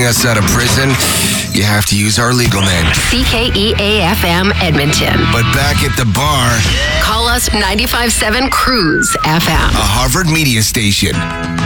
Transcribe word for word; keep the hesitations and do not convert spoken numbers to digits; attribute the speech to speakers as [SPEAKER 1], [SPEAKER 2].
[SPEAKER 1] us out of prison, you have to use our legal name.
[SPEAKER 2] C K E A F M Edmonton.
[SPEAKER 1] But back at the bar,
[SPEAKER 2] call us ninety-five point seven Cruise F M.
[SPEAKER 1] a Harvard media station.